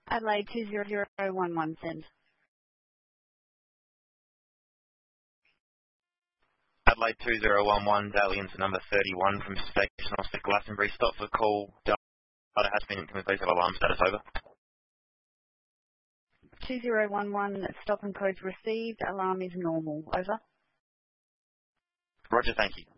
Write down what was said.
Adelaide 20011, send. Adelaide 2011, dialing into number 31 from Station Officer Glastonbury. Stop for call. Data has been. Can we please have alarm status over? 2011, stop and codes received. Alarm is normal. Over. Roger, thank you.